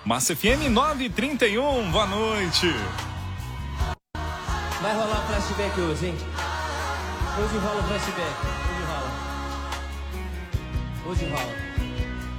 Massa FM 931, boa noite. Vai rolar flashback hoje, hein? Hoje rola o flashback. Hoje rola.